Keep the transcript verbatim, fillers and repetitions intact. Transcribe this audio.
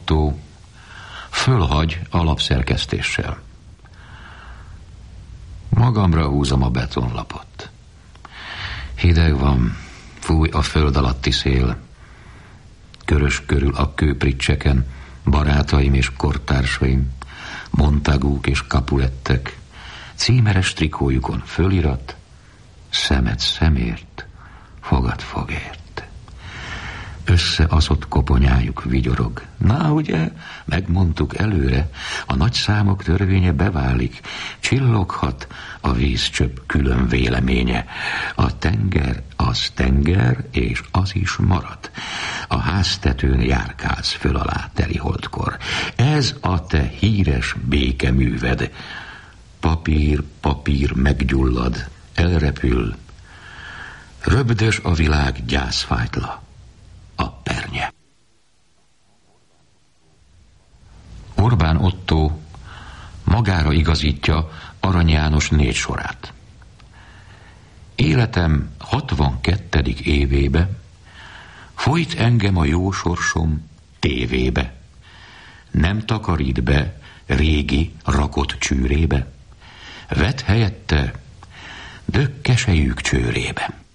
Otto fölhagy a lapszerkesztéssel. Magamra húzom a betonlapot. Hideg van, fúj a föld alatti szél. Körös körül a kőpricseken barátaim és kortársaim, Montagúk és Capulettek, címeres trikójukon fölirat, szemet szemért, fogad fogért. Összeaszott koponyájuk vigyorog. Na, ugye, megmondtuk előre, a nagy számok törvénye beválik, csilloghat a vízcsöpp külön véleménye. A tenger az tenger, és az is marad. A háztetőn járkálsz föl alá teli holdkor. Ez a te híres békeműved. Papír, papír meggyullad, elrepül. Röbdös a világ gyászfájtla. A pernye. Orbán Ottó magára igazítja Arany János négy sorát. Életem hatvankettedik évébe folyt engem a jó sorsom tévébe. Nem takarít be régi rakott csűrébe, vett helyette dökkesejük csőrébe.